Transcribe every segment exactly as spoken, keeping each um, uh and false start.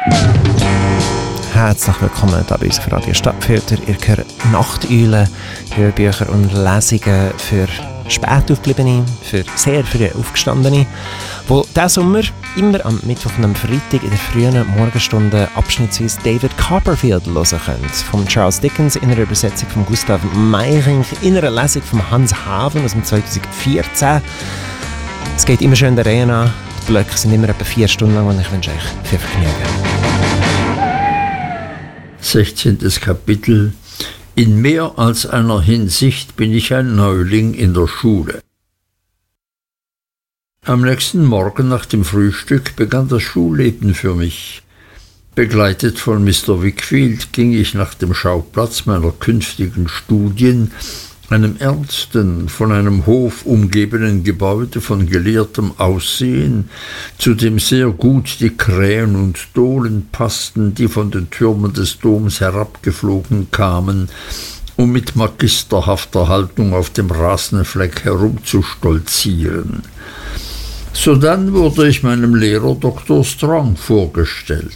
Herzlich willkommen hier bei uns auf Radio Stadtfilter. Ihr hört Nachteule, Hörbücher und Lesungen für spät Aufgebliebene, für sehr früh Aufgestandene, wo diesen Sommer immer am Mittwoch und am Freitag in der frühen Morgenstunde abschnittsweise David Copperfield hören können. Von Charles Dickens in einer Übersetzung von Gustav Meyrink, in einer Lesung von Hans Haven aus dem zweitausendvierzehn. Es geht immer schön der Reihe an. Die Blöcke sind immer etwa vier Stunden lang und ich wünsche euch viel Vergnügen. sechzehntes Kapitel. In mehr als einer Hinsicht bin ich ein Neuling in der Schule. Am nächsten Morgen nach dem Frühstück begann das Schulleben für mich. Begleitet von Mister Wickfield ging ich nach dem Schauplatz meiner künftigen Studien, einem ernsten, von einem Hof umgebenen Gebäude von gelehrtem Aussehen, zu dem sehr gut die Krähen und Dohlen passten, die von den Türmen des Doms herabgeflogen kamen, um mit magisterhafter Haltung auf dem Rasenfleck herumzustolzieren. Sodann wurde ich meinem Lehrer Doktor Strong vorgestellt.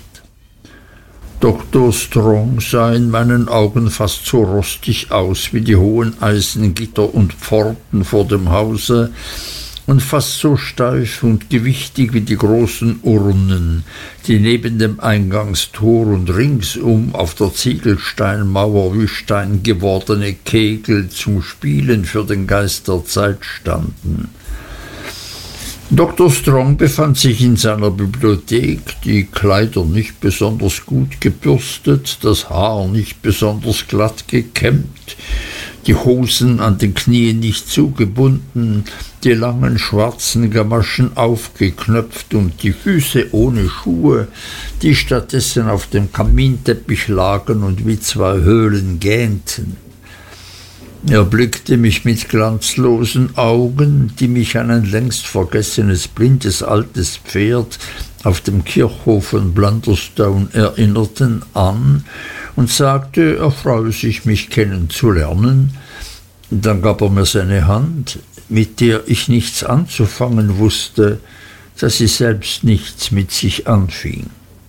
Doktor Strong sah in meinen Augen fast so rostig aus wie die hohen Eisengitter und Pforten vor dem Hause und fast so steif und gewichtig wie die großen Urnen, die neben dem Eingangstor und ringsum auf der Ziegelsteinmauer wie Stein gewordene Kegel zum Spielen für den Geist der Zeit standen. Doktor Strong befand sich in seiner Bibliothek, die Kleider nicht besonders gut gebürstet, das Haar nicht besonders glatt gekämmt, die Hosen an den Knien nicht zugebunden, die langen schwarzen Gamaschen aufgeknöpft und die Füße ohne Schuhe, die stattdessen auf dem Kaminteppich lagen und wie zwei Höhlen gähnten. Er blickte mich mit glanzlosen Augen, die mich an ein längst vergessenes blindes altes Pferd auf dem Kirchhof von Blunderstone erinnerten, an und sagte, er freue sich, mich kennenzulernen. Dann gab er mir seine Hand, mit der ich nichts anzufangen wusste, da sie selbst nichts mit sich anfing.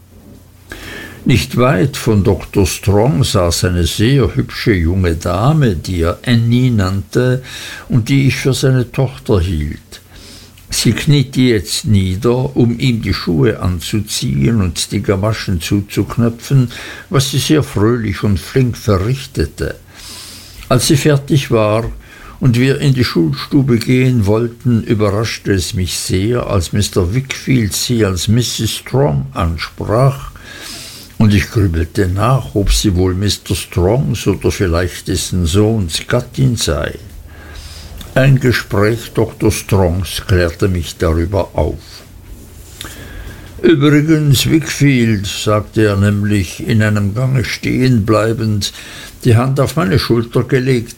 Nicht weit von Doktor Strong saß eine sehr hübsche junge Dame, die er Annie nannte und die ich für seine Tochter hielt. Sie kniete jetzt nieder, um ihm die Schuhe anzuziehen und die Gamaschen zuzuknöpfen, was sie sehr fröhlich und flink verrichtete. Als sie fertig war und wir in die Schulstube gehen wollten, überraschte es mich sehr, als Mister Wickfield sie als Misses Strong ansprach, und ich grübelte nach, ob sie wohl Mister Strongs oder vielleicht dessen Sohns Gattin sei. Ein Gespräch Doktor Strongs klärte mich darüber auf. Übrigens, Wickfield, sagte er nämlich, in einem Gange stehen bleibend, die Hand auf meine Schulter gelegt,